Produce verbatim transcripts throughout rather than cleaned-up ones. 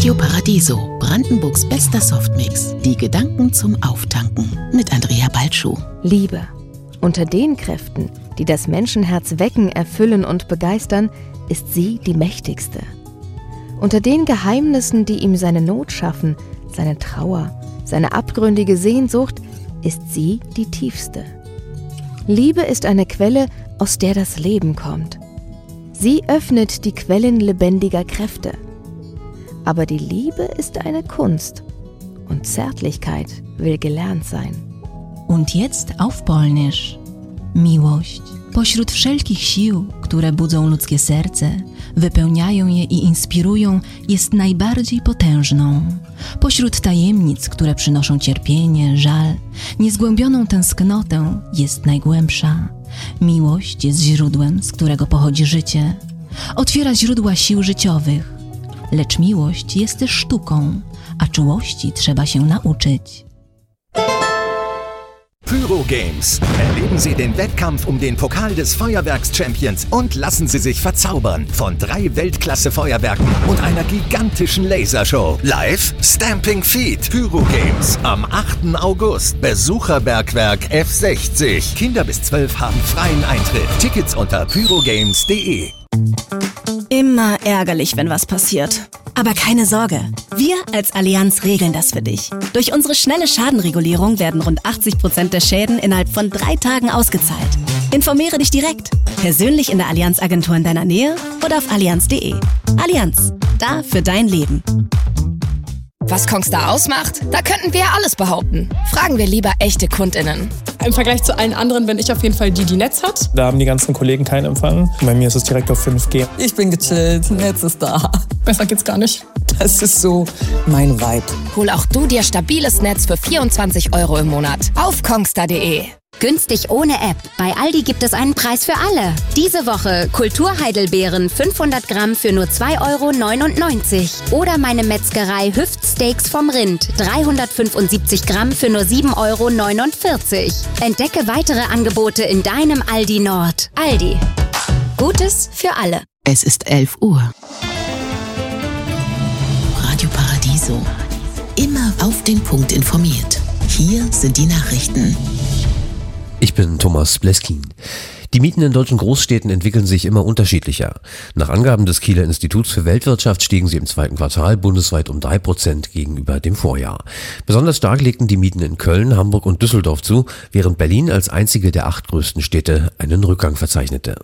Radio Paradiso, Brandenburgs bester Softmix. Die Gedanken zum Auftanken mit Andrea Balschuh. Liebe. Unter den Kräften, die das Menschenherz wecken, erfüllen und begeistern, ist sie die mächtigste. Unter den Geheimnissen, die ihm seine Not schaffen, seine Trauer, seine abgründige Sehnsucht, ist sie die tiefste. Liebe ist eine Quelle, aus der das Leben kommt. Sie öffnet die Quellen lebendiger Kräfte. Aber die Liebe ist eine Kunst und Zärtlichkeit will gelernt sein. Und jetzt auf Polnisch. Miłość. Pośród wszelkich sił, które budzą ludzkie serce, wypełniają je i inspirują, jest najbardziej potężną. Pośród tajemnic, które przynoszą cierpienie, żal, niezgłębioną tęsknotę jest najgłębsza. Miłość jest źródłem, z którego pochodzi życie. Otwiera źródła sił życiowych. Lecz miłość jest też sztuką, a czułości trzeba się nauczyć. Pyro Games. Erleben Sie den Wettkampf um den Pokal des Feuerwerks-Champions und lassen Sie sich verzaubern von drei Weltklasse-Feuerwerken und einer gigantischen Lasershow. Live Stamping Feet. Pyro Games am achten August. Besucherbergwerk F sechzig. Kinder bis zwölf haben freien Eintritt. Tickets unter pyrogames punkt de. Immer ärgerlich, wenn was passiert. Aber keine Sorge, wir als Allianz regeln das für dich. Durch unsere schnelle Schadenregulierung werden rund achtzig Prozent der Schäden innerhalb von drei Tagen ausgezahlt. Informiere dich direkt, persönlich in der Allianz-Agentur in deiner Nähe oder auf allianz punkt de. Allianz, da für dein Leben. Was Kongstar ausmacht? Da könnten wir ja alles behaupten. Fragen wir lieber echte KundInnen. Im Vergleich zu allen anderen bin ich auf jeden Fall die, die Netz hat. Da haben die ganzen Kollegen keinen Empfang. Bei mir ist es direkt auf fünf G. Ich bin gechillt, Netz ist da. Besser geht's gar nicht. Das ist so mein Vibe. Hol auch du dir stabiles Netz für vierundzwanzig Euro im Monat auf kongstar punkt de. Günstig ohne App. Bei Aldi gibt es einen Preis für alle. Diese Woche Kulturheidelbeeren fünfhundert Gramm für nur zwei Euro neunundneunzig. Oder meine Metzgerei Hüftsteaks vom Rind dreihundertfünfundsiebzig Gramm für nur sieben Euro neunundvierzig. Entdecke weitere Angebote in deinem Aldi Nord. Aldi. Gutes für alle. Es ist elf Uhr. Radio Paradiso. Immer auf den Punkt informiert. Hier sind die Nachrichten. Ich bin Thomas Bleskin. Die Mieten in deutschen Großstädten entwickeln sich immer unterschiedlicher. Nach Angaben des Kieler Instituts für Weltwirtschaft stiegen sie im zweiten Quartal bundesweit um drei Prozent gegenüber dem Vorjahr. Besonders stark legten die Mieten in Köln, Hamburg und Düsseldorf zu, während Berlin als einzige der acht größten Städte einen Rückgang verzeichnete.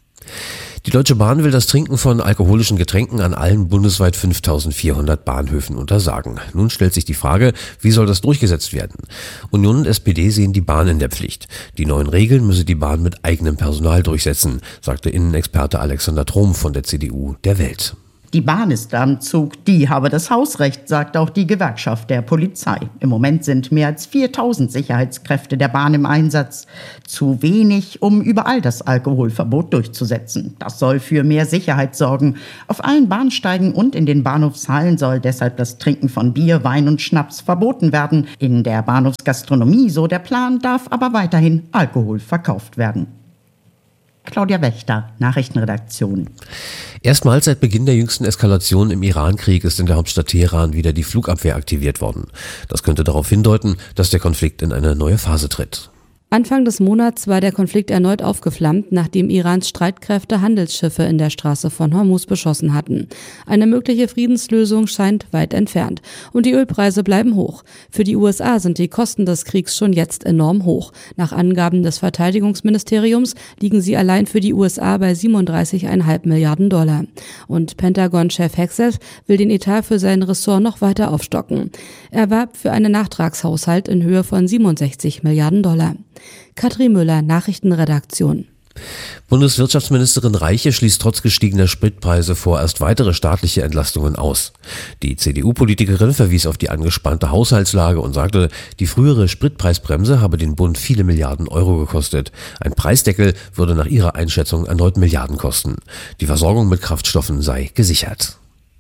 Die Deutsche Bahn will das Trinken von alkoholischen Getränken an allen bundesweit fünftausendvierhundert Bahnhöfen untersagen. Nun stellt sich die Frage, wie soll das durchgesetzt werden? Union und S P D sehen die Bahn in der Pflicht. Die neuen Regeln müsse die Bahn mit eigenem Personal durchsetzen, sagte Innenexperte Alexander Trom von der C D U der Welt. Die Bahn ist am Zug, die habe das Hausrecht, sagt auch die Gewerkschaft der Polizei. Im Moment sind mehr als viertausend Sicherheitskräfte der Bahn im Einsatz. Zu wenig, um überall das Alkoholverbot durchzusetzen. Das soll für mehr Sicherheit sorgen. Auf allen Bahnsteigen und in den Bahnhofshallen soll deshalb das Trinken von Bier, Wein und Schnaps verboten werden. In der Bahnhofsgastronomie, so der Plan, darf aber weiterhin Alkohol verkauft werden. Claudia Wächter, Nachrichtenredaktion. Erstmals seit Beginn der jüngsten Eskalation im Iran-Krieg ist in der Hauptstadt Teheran wieder die Flugabwehr aktiviert worden. Das könnte darauf hindeuten, dass der Konflikt in eine neue Phase tritt. Anfang des Monats war der Konflikt erneut aufgeflammt, nachdem Irans Streitkräfte Handelsschiffe in der Straße von Hormuz beschossen hatten. Eine mögliche Friedenslösung scheint weit entfernt. Und die Ölpreise bleiben hoch. Für die U S A sind die Kosten des Kriegs schon jetzt enorm hoch. Nach Angaben des Verteidigungsministeriums liegen sie allein für die U S A bei siebenunddreißig Komma fünf Milliarden Dollar. Und Pentagon-Chef Hegseth will den Etat für sein Ressort noch weiter aufstocken. Er warb für einen Nachtragshaushalt in Höhe von siebenundsechzig Milliarden Dollar. Katrin Müller, Nachrichtenredaktion. Bundeswirtschaftsministerin Reiche schließt trotz gestiegener Spritpreise vorerst weitere staatliche Entlastungen aus. Die C D U-Politikerin verwies auf die angespannte Haushaltslage und sagte, die frühere Spritpreisbremse habe den Bund viele Milliarden Euro gekostet. Ein Preisdeckel würde nach ihrer Einschätzung erneut Milliarden kosten. Die Versorgung mit Kraftstoffen sei gesichert.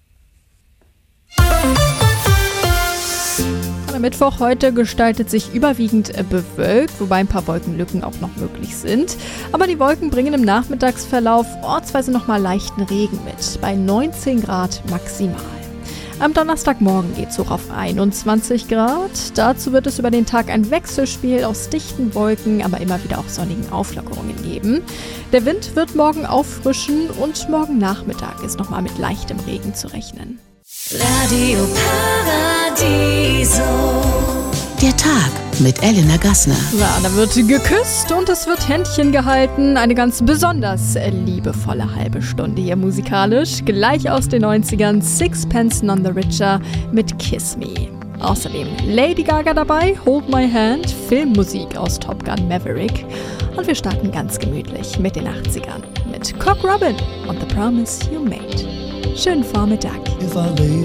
Mittwoch heute gestaltet sich überwiegend bewölkt, wobei ein paar Wolkenlücken auch noch möglich sind. Aber die Wolken bringen im Nachmittagsverlauf ortsweise nochmal leichten Regen mit, bei neunzehn Grad maximal. Am Donnerstagmorgen geht es hoch auf einundzwanzig Grad. Dazu wird es über den Tag ein Wechselspiel aus dichten Wolken, aber immer wieder auch sonnigen Auflockerungen geben. Der Wind wird morgen auffrischen und morgen Nachmittag ist nochmal mit leichtem Regen zu rechnen. Radio Paradiso. Der Tag mit Elena Gassner. Ja, da wird geküsst und es wird Händchen gehalten. Eine ganz besonders liebevolle halbe Stunde hier musikalisch. Gleich aus den neunzigern Sixpence None the Richer mit Kiss Me. Außerdem Lady Gaga dabei, Hold My Hand, Filmmusik aus Top Gun Maverick. Und wir starten ganz gemütlich mit den achtzigern mit Cock Robin und The Promise You Made. Schönen Vormittag. If I lay